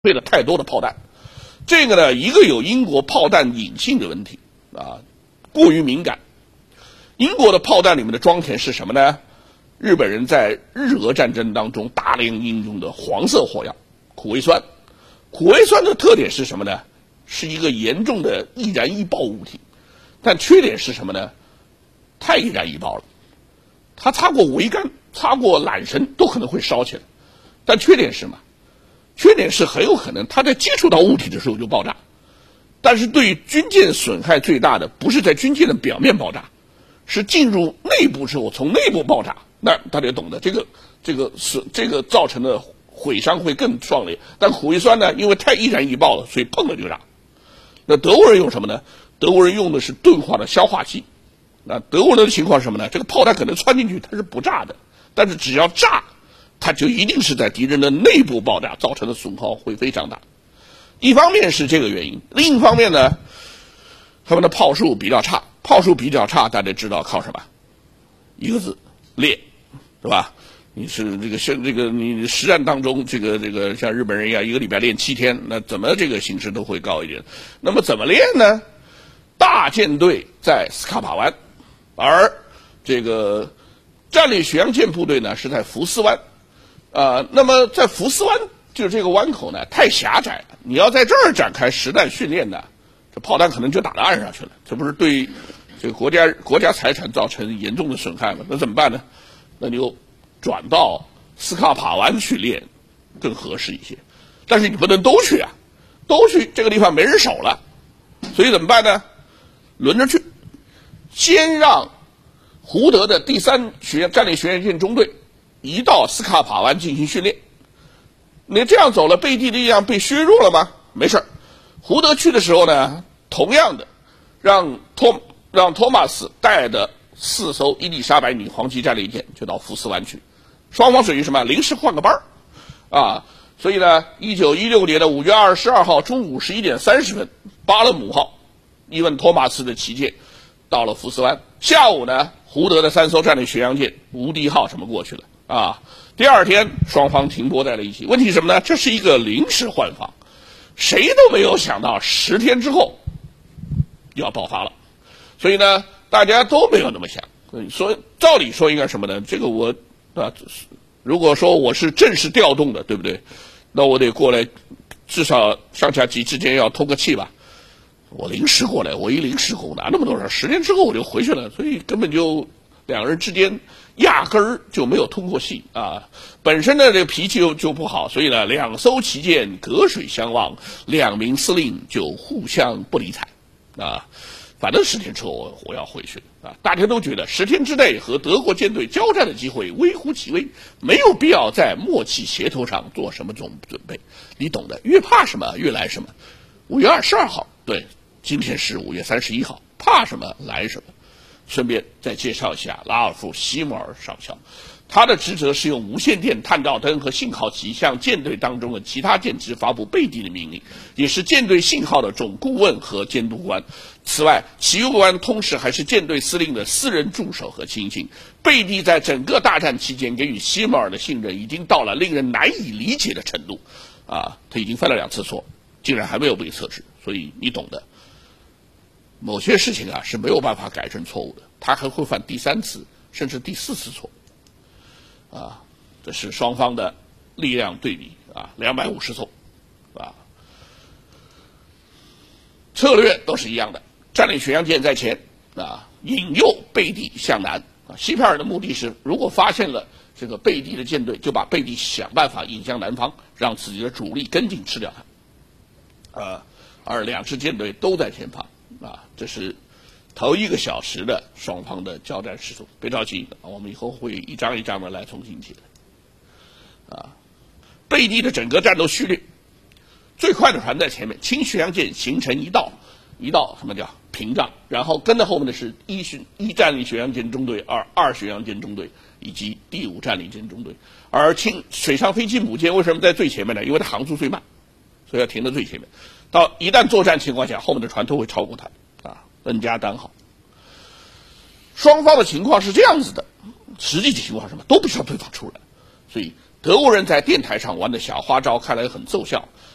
备了太多的炮弹。这个呢，一个有英国炮弹隐性的问题啊，过于敏感。英国的炮弹里面的装填是什么呢？日本人在日俄战争当中大量应用的黄色火药苦味酸。苦味酸的特点是什么呢？是一个严重的易燃易爆物体，但缺点是什么呢？太易燃易爆了，它擦过桅杆、擦过缆绳都可能会烧起来。但缺点是什么？缺点是很有可能它在接触到物体的时候就爆炸。但是对于军舰损害最大的不是在军舰的表面爆炸，是进入内部之后从内部爆炸。那大家懂得，这个造成的毁伤会更壮烈。但苦味酸呢，因为太易燃易爆了，所以碰了就炸。那德国人用什么呢？德国人用的是钝化的消化器。那德国人的情况是什么呢？这个炮弹可能穿进去它是不炸的，但是只要炸，它就一定是在敌人的内部爆炸，造成的损耗会非常大。一方面是这个原因，另一方面呢，他们的炮术比较差。炮术比较差，大家知道靠什么？一个字，练，是吧？你是你实战当中，这个像日本人一样，一个礼拜练7天，那怎么这个形势都会高一点。那么怎么练呢？大舰队在斯卡帕湾，而这个战略巡洋舰部队呢是在福斯湾。那么在福斯湾就是这个湾口呢太狭窄了，你要在这儿展开实弹训练呢，这炮弹可能就打到岸上去了，这不是对这个国家财产造成严重的损害吗？那怎么办呢？那你就转到斯卡帕湾去练更合适一些。但是你不能都去啊，都去这个地方没人守了，所以怎么办呢？轮着去，先让胡德的第3战略巡洋舰中队移到斯卡帕湾进行训练。你这样走了，贝蒂的力量被削弱了吗？没事。胡德去的时候呢，同样的让托马斯带的4艘伊丽莎白女皇级战列舰就到福斯湾去，双方属于什么？临时换个班啊。所以呢，1916年的5月22号中午11点30分，巴勒姆号伊文托马斯的旗舰到了福斯湾。下午呢，胡德的3艘战略巡洋舰无敌号什么过去了啊。第二天双方停泊在了一起。问题是什么呢？这是一个临时换防，谁都没有想到10天之后要爆发了。所以呢，大家都没有那么想。所以照理说应该什么呢？这个我如果说我是正式调动的，对不对？那我得过来，至少上下级之间要通个气吧。我临时过来，我一临时过，哪那么多事？10天之后我就回去了，所以根本就两人之间压根儿就没有通过气啊。本身的这个脾气就不好，所以呢，2艘旗舰隔水相望，2名司令就互相不理睬啊。反正10天之后我要回去啊！大家都觉得10天之内和德国舰队交战的机会微乎其微，没有必要在默契协同上做什么准备。你懂的，越怕什么越来什么。5月22号，对，今天是5月31号，怕什么来什么。顺便再介绍一下拉尔夫·希摩尔上校，他的职责是用无线电探照灯和信号旗向舰队当中的其他舰只发布贝蒂的命令，也是舰队信号的总顾问和监督官。此外，其有关同时还是舰队司令的私人助手和亲信。贝蒂在整个大战期间给予希摩尔的信任已经到了令人难以理解的程度啊！他已经犯了2次错，竟然还没有被撤职，所以你懂的。某些事情啊是没有办法改正错误的，他还会犯第3次甚至第4次错啊！这是双方的力量对比啊，250艘啊，策略都是一样的。战略巡洋舰在前啊，引诱贝蒂向南啊。希佩尔的目的是，如果发现了这个贝蒂的舰队，就把贝蒂想办法引向南方，让自己的主力跟进吃掉它。而2支舰队都在前方啊，这是头1个小时的双方的交战势头。别着急，我们以后会一张一张的来重新解啊。贝蒂的整个战斗序列，最快的船在前面，轻巡洋舰形成一道什么叫屏障，然后跟着后面的是一战略巡洋舰中队、2巡洋舰中队以及第5战列舰中队。而水上飞机母舰为什么在最前面呢？因为它航速最慢，所以要停在最前面。到一旦作战情况下，后面的船都会超过它啊，N+单号。双方的情况是这样子的，实际情况是什么都不知道对方出来，所以德国人在电台上玩的小花招看来很奏效，